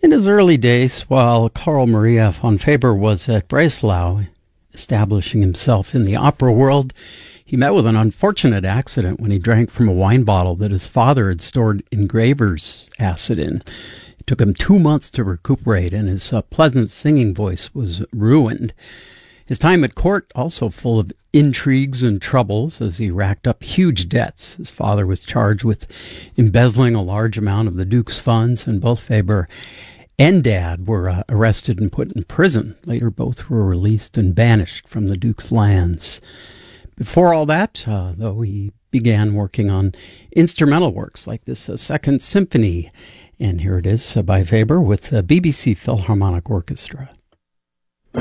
In his early days, while Carl Maria von Faber was at Breslau, establishing himself in the opera world, he met with an unfortunate accident when he drank from a wine bottle that his father had stored engraver's acid in. It took him 2 months to recuperate, and his pleasant singing voice was ruined. His time at court also full of intrigues and troubles as he racked up huge debts. His father was charged with embezzling a large amount of the Duke's funds, and both Faber and Dad were arrested and put in prison. Later, both were released and banished from the Duke's lands. Before all that, though, he began working on instrumental works like this Second Symphony. And here it is by Faber with the BBC Philharmonic Orchestra.